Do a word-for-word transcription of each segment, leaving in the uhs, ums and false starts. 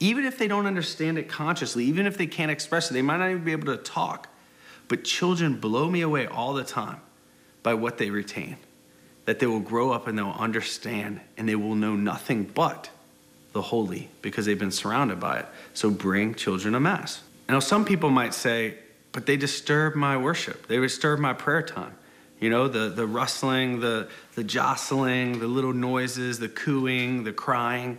Even if they don't understand it consciously, even if they can't express it, they might not even be able to talk. But children blow me away all the time by what they retain. That they will grow up and they'll understand and they will know nothing but the holy because they've been surrounded by it. So bring children to Mass. Now, some people might say, but they disturb my worship. They disturb my prayer time. You know, the, the rustling, the, the jostling, the little noises, the cooing, the crying.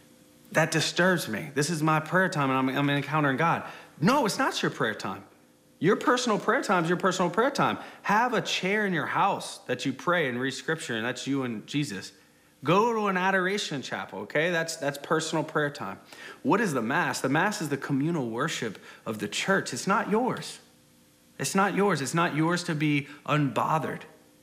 That disturbs me. This is my prayer time and I'm, I'm encountering God. No, it's not your prayer time. Your personal prayer time is your personal prayer time. Have a chair in your house that you pray and read scripture, and that's you and Jesus. Go to an adoration chapel, okay? That's, that's personal prayer time. What is the Mass? The Mass is the communal worship of the church. It's not yours. It's not yours. It's not yours to be unbothered.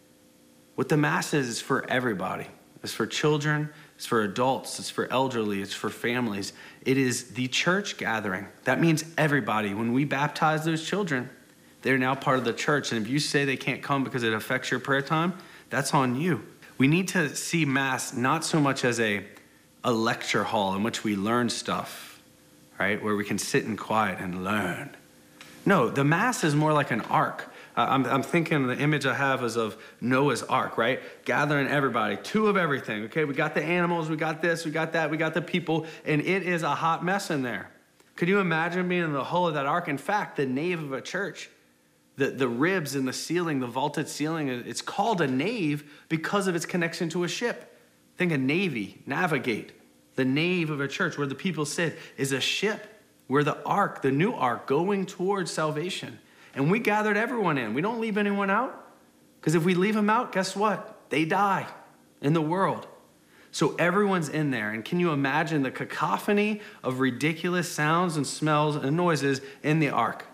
What the Mass is is for everybody. It's for children. It's for adults. It's for elderly. It's for families. It is the church gathering. That means everybody. When we baptize those children, they're now part of the church. And if you say they can't come because it affects your prayer time, that's on you. We need to see Mass not so much as a, a lecture hall in which we learn stuff, right? Where we can sit in quiet and learn. No, the Mass is more like an ark. Uh, I'm, I'm thinking the image I have is of Noah's Ark, right? Gathering everybody, two of everything, okay? We got the animals, we got this, we got that, we got the people, and it is a hot mess in there. Could you imagine being in the hull of that ark? In fact, the nave of a church, the, the ribs in the ceiling, the vaulted ceiling, it's called a nave because of its connection to a ship. Think of navy, navigate. The nave of a church where the people sit is a ship. We're the ark, the new ark, going towards salvation. And we gathered everyone in. We don't leave anyone out. Because if we leave them out, guess what? They die in the world. So everyone's in there. And can you imagine the cacophony of ridiculous sounds and smells and noises in the ark?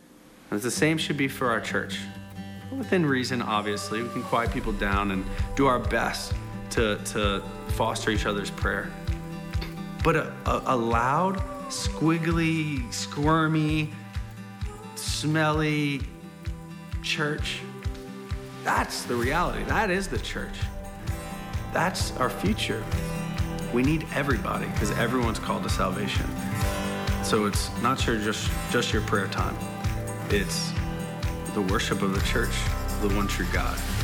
And the same should be for our church. Within reason, obviously. We can quiet people down and do our best to, to foster each other's prayer. But a, a, a loud, squiggly, squirmy, smelly church, that's the reality. That is the church. That's our future. We need everybody because everyone's called to salvation. So it's not sure just, just your prayer time. It's the worship of the church, the one true God.